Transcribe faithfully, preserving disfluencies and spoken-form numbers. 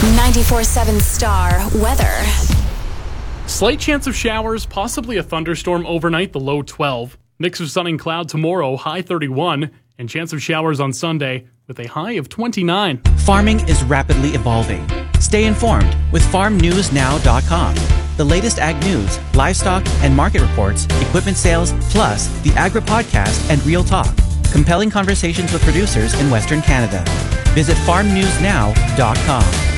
ninety-four seven Star Weather. Slight chance of showers, possibly a thunderstorm overnight, the low twelve. Mix of sun and cloud tomorrow, high thirty-one. And chance of showers on Sunday with a high of twenty-nine. Farming is rapidly evolving. Stay informed with farm news now dot com. The latest ag news, livestock and market reports, equipment sales, plus the Agri Podcast and Real Talk. Compelling conversations with producers in Western Canada. Visit farm news now dot com.